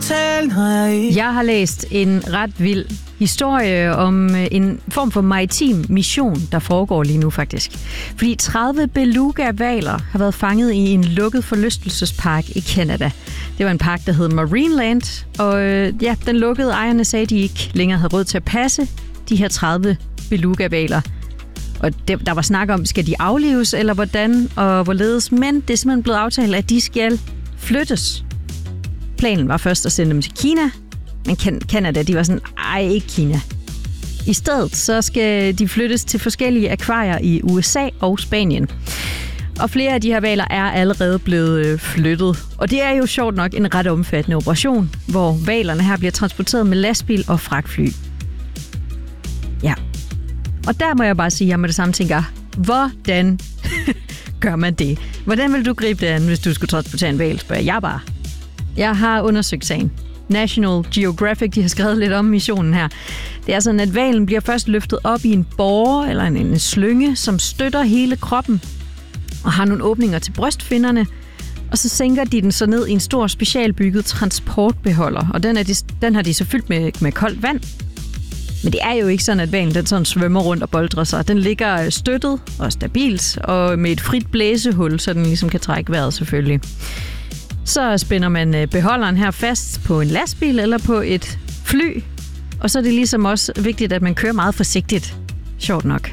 totalt, når jeg ikke... Jeg har læst en ret vild historie om en form for maritim mission, der foregår lige nu faktisk. Fordi 30 beluga-hvaler har været fanget i en lukket forlystelsespark i Canada. Det var en park, der hed Marineland, og den lukkede ejerne sagde, at de ikke længere havde råd til at passe de her 30 beluga-hvaler. Og der var snak om, skal de aflives, eller hvordan og hvorledes, men det er simpelthen blevet aftalt, at de skal flyttes. Planen var først at sende dem til Kina, men Canada, de var sådan, ikke Kina. I stedet så skal de flyttes til forskellige akvarier i USA og Spanien. Og flere af de her hvaler er allerede blevet flyttet. Og det er jo sjovt nok en ret omfattende operation, hvor hvalerne her bliver transporteret med lastbil og fragtfly. Ja. Og der må jeg bare sige, at jeg med det samme tænker, hvordan gør man det? Hvordan vil du gribe det an, hvis du skulle transportere en hval, spørger jeg bare. Jeg har undersøgt sagen. National Geographic, de har skrevet lidt om missionen her. Det er sådan, at hvalen bliver først løftet op i en båre eller en slynge, som støtter hele kroppen og har nogle åbninger til brystfinnerne. Og så sænker de den så ned i en stor specialbygget transportbeholder. Og den har de så fyldt med koldt vand. Men det er jo ikke sådan, at hvalen den sådan svømmer rundt og boldrer sig. Den ligger støttet og stabilt og med et frit blæsehul, så den ligesom kan trække vejret selvfølgelig. Så spænder man beholderen her fast på en lastbil eller på et fly. Og så er det ligesom også vigtigt, at man kører meget forsigtigt. Sjovt nok.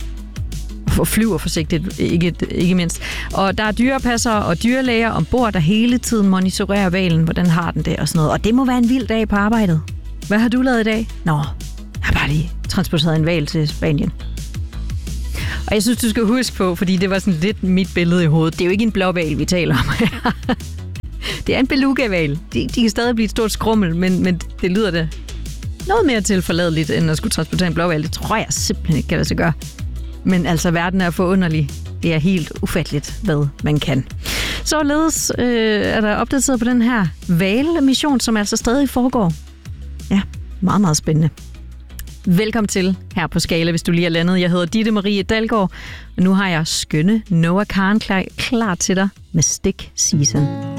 Og flyver forsigtigt, ikke mindst. Og der er dyrepassere og dyrlæger ombord, der hele tiden monitorerer hvalen, hvordan har den det og sådan noget. Og det må være en vild dag på arbejdet. Hvad har du lavet i dag? Nå, jeg har bare lige transporteret en hval til Spanien. Og jeg synes, du skal huske på, fordi det var sådan lidt mit billede i hovedet. Det er jo ikke en blåhval, vi taler om her. Det er en beluga-hval. De kan stadig blive et stort skrummel, men det lyder da noget mere tilforladeligt, end at skulle transportere en blåhval. Det tror jeg simpelthen ikke kan lade sig gøre. Men altså, verden er forunderlig. Det er helt ufatteligt, hvad man kan. Således er der opdateret på den her hvalmission, som altså stadig foregår. Ja, meget, meget spændende. Velkommen til her på Skala, hvis du lige er landet. Jeg hedder Ditte Marie Dalgaard, og nu har jeg skønne Noah Kahan klar til dig med Stick Season.